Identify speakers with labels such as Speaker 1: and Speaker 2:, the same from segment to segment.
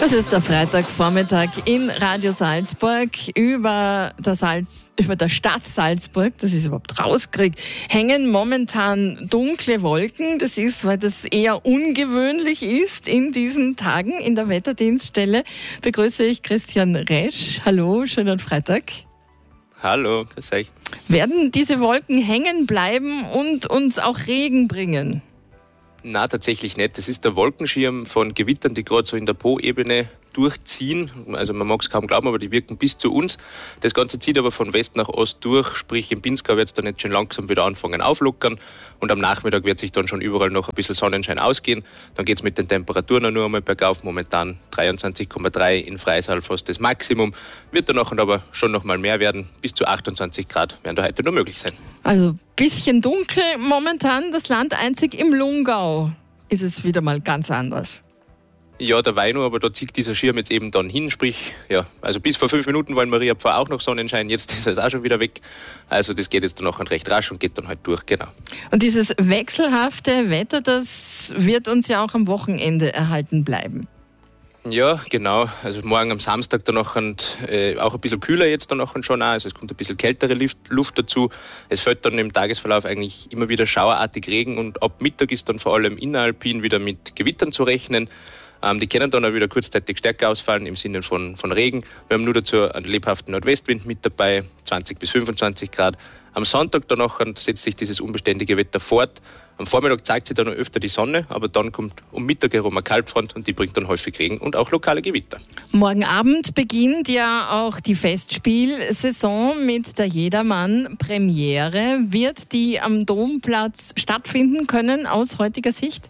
Speaker 1: Das ist der Freitagvormittag in Radio Salzburg. Über der Stadt Salzburg, das ist überhaupt rauskriegt, hängen momentan dunkle Wolken. Das ist, weil das eher ungewöhnlich ist in diesen Tagen. In der Wetterdienststelle begrüße ich Christian Resch. Hallo, schönen Freitag.
Speaker 2: Hallo, grüß euch.
Speaker 1: Werden diese Wolken hängen bleiben und uns auch Regen bringen?
Speaker 2: Na, tatsächlich nicht. Das ist der Wolkenschirm von Gewittern, die gerade so in der Po-Ebene durchziehen. Also man mag es kaum glauben, aber die wirken bis zu uns. Das Ganze zieht aber von West nach Ost durch, sprich im Pinzgau wird es dann jetzt schon langsam wieder anfangen auflockern und am Nachmittag wird sich dann schon überall noch ein bisschen Sonnenschein ausgehen. Dann geht es mit den Temperaturen nur einmal bergauf. Momentan 23,3 in Freisal, fast das Maximum. Wird dann aber schon noch mal mehr werden. Bis zu 28 Grad werden da heute nur möglich sein.
Speaker 1: Also bisschen dunkel momentan. Das Land einzig im Lungau ist es wieder mal ganz anders.
Speaker 2: Ja, der Weino, aber da zieht dieser Schirm jetzt eben dann hin, sprich, ja, also bis vor 5 Minuten war in Mariapfarr auch noch Sonnenschein, jetzt ist es auch schon wieder weg. Also das geht jetzt dann auch recht rasch und geht dann halt durch, genau.
Speaker 1: Und dieses wechselhafte Wetter, das wird uns ja auch am Wochenende erhalten bleiben.
Speaker 2: Ja, genau. Also morgen am Samstag dann auch ein bisschen kühler jetzt dann schon auch. Also es kommt ein bisschen kältere Luft dazu. Es fällt dann im Tagesverlauf eigentlich immer wieder schauerartig Regen und ab Mittag ist dann vor allem inneralpin wieder mit Gewittern zu rechnen. Die können dann auch wieder kurzzeitig stärker ausfallen im Sinne von Regen. Wir haben nur dazu einen lebhaften Nordwestwind mit dabei, 20 bis 25 Grad. Am Sonntag danach setzt sich dieses unbeständige Wetter fort. Am Vormittag zeigt sich dann noch öfter die Sonne, aber dann kommt um Mittag herum eine Kaltfront und die bringt dann häufig Regen und auch lokale Gewitter.
Speaker 1: Morgen Abend beginnt ja auch die Festspielsaison mit der Jedermann-Premiere. Wird die am Domplatz stattfinden können aus heutiger Sicht?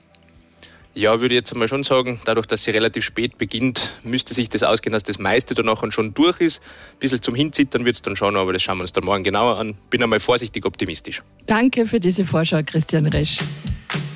Speaker 2: Ja, würde ich jetzt einmal schon sagen, dadurch, dass sie relativ spät beginnt, müsste sich das ausgehen, dass das meiste danach schon durch ist. Ein bisschen zum Hinzittern wird es dann schon, aber das schauen wir uns dann morgen genauer an. Bin einmal vorsichtig optimistisch.
Speaker 1: Danke für diese Vorschau, Christian Resch.